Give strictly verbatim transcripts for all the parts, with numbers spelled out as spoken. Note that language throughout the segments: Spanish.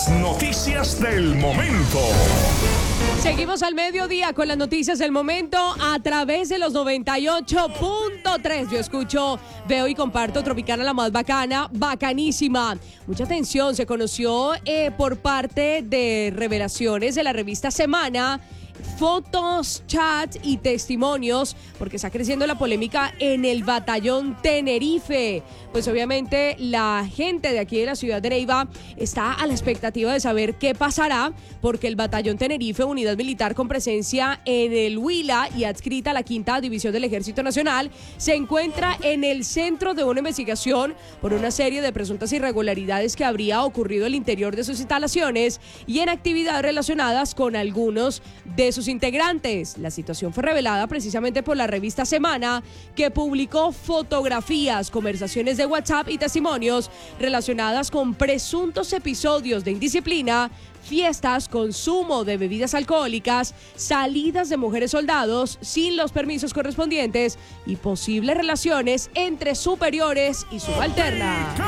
Las noticias del momento. Seguimos al mediodía con las noticias del momento a través de los noventa y ocho punto tres. Yo escucho, veo y comparto Tropicana, la más bacana, bacanísima. Mucha atención, se conoció eh, por parte de revelaciones de la revista Semana, fotos, chats y testimonios, porque está creciendo la polémica en el batallón Tenerife. Pues obviamente la gente de aquí de la ciudad de Neiva está a la expectativa de saber qué pasará, porque el batallón Tenerife, unidad militar con presencia en el Huila y adscrita a la quinta división del Ejército Nacional, se encuentra en el centro de una investigación por una serie de presuntas irregularidades que habría ocurrido al interior de sus instalaciones y en actividades relacionadas con algunos de sus integrantes. La situación fue revelada precisamente por la revista Semana, que publicó fotografías, conversaciones de WhatsApp y testimonios relacionadas con presuntos episodios de indisciplina, fiestas, consumo de bebidas alcohólicas, salidas de mujeres soldados sin los permisos correspondientes y posibles relaciones entre superiores y subalternas.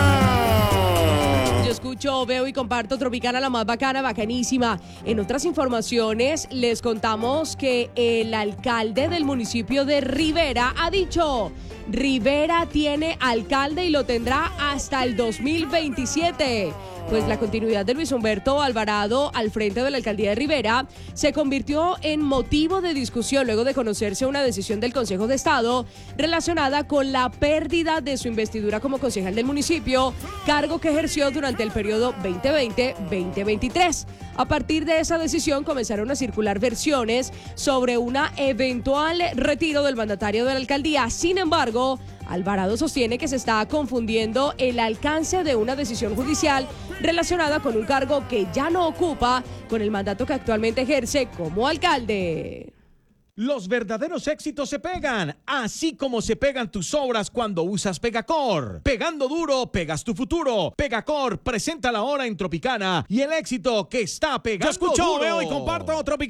Yo escucho, veo y comparto Tropicana, la más bacana, bacanísima. En otras informaciones les contamos que el alcalde del municipio de Rivera ha dicho: Rivera tiene alcalde y lo tendrá hasta el dos mil veintisiete. Pues la continuidad de Luis Humberto Alvarado al frente de la alcaldía de Rivera se convirtió en motivo de discusión luego de conocerse una decisión del Consejo de Estado relacionada con la pérdida de su investidura como concejal del municipio, cargo que ejerció durante el periodo veinte veinte veinte veintitrés. A partir de esa decisión comenzaron a circular versiones sobre una eventual retiro del mandatario de la alcaldía. Sin embargo, Alvarado sostiene que se está confundiendo el alcance de una decisión judicial relacionada con un cargo que ya no ocupa con el mandato que actualmente ejerce como alcalde. Los verdaderos éxitos se pegan, así como se pegan tus obras cuando usas Pegacor. Pegando duro, pegas tu futuro. Pegacor presenta la hora en Tropicana y el éxito que está pegando. Yo escucho, duro. Veo y comparto Tropicana.